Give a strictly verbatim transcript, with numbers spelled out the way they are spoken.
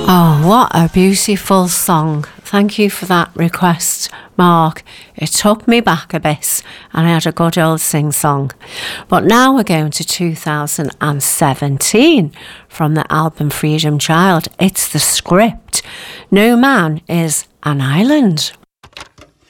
Oh, what a beautiful song. Thank you for that request, Mark. It took me back a bit and I had a good old sing-song. But now we're going to two thousand seventeen from the album Freedom Child. It's The Script. No Man is an Island.